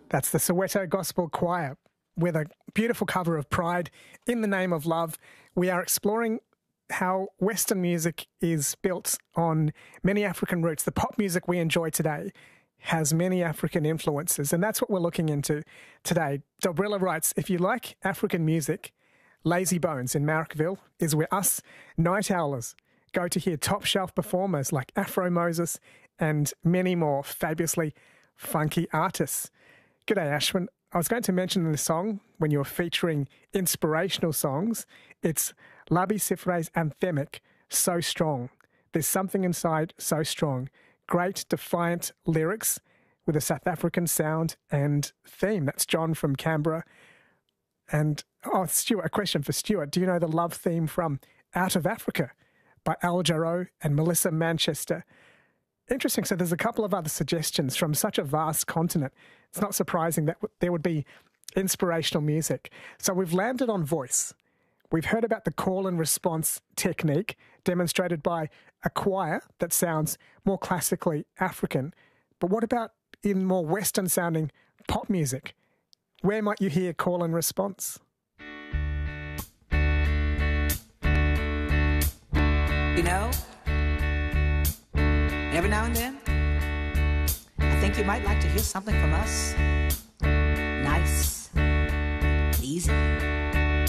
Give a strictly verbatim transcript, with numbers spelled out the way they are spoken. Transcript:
That's the Soweto Gospel Choir with a beautiful cover of Pride in the Name of Love. We are exploring how Western music is built on many African roots. The pop music we enjoy today has many African influences, and that's what we're looking into today. Dobrilla writes, if you like African music, Lazy Bones in Marrickville is where us night owlers go to hear top shelf performers like Afro Moses and many more fabulously funky artists. G'day, Ashwin. I was going to mention in the song, when you were featuring inspirational songs, it's Labi Siffre's anthemic, So Strong. There's something inside So Strong. Great, defiant lyrics with a South African sound and theme. That's John from Canberra. And, oh, Stuart, a question for Stuart. Do you know the love theme from Out of Africa by Al Jarreau and Melissa Manchester? Interesting. So there's a couple of other suggestions from such a vast continent. It's not surprising that w- there would be inspirational music. So we've landed on voice. We've heard about the call and response technique demonstrated by a choir that sounds more classically African. But what about in more Western sounding pop music? Where might you hear call and response? You know, every now and then, I think you might like to hear something from us. Nice, easy.